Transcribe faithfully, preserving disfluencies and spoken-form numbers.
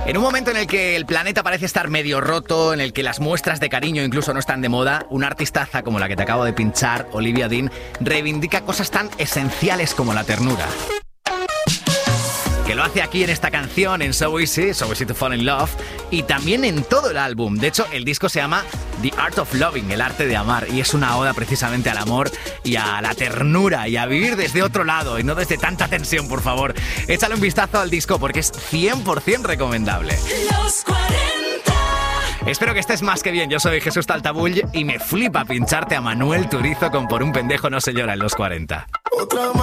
En un momento en el que el planeta parece estar medio roto, en el que las muestras de cariño incluso no están de moda, una artistaza como la que te acabo de pinchar, Olivia Dean, reivindica cosas tan esenciales como la ternura. Que lo hace aquí en esta canción, en So Easy, So Easy to Fall in Love, y también en todo el álbum. De hecho, el disco se llama The Art of Loving, el arte de amar, y es una oda precisamente al amor y a la ternura y a vivir desde otro lado y no desde tanta tensión, por favor. Échale un vistazo al disco porque es cien por ciento recomendable. Los cuarenta. Espero que estés más que bien. Yo soy Jesús Taltabull y me flipa pincharte a Manuel Turizo con Por un pendejo no se llora en los cuarenta. Otra